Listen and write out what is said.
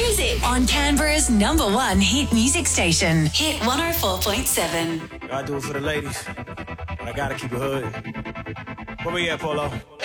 music on Canberra's #1 hit music station. Hit 104.7. I do it for the ladies. I gotta keep it hood. Where we at, Polo?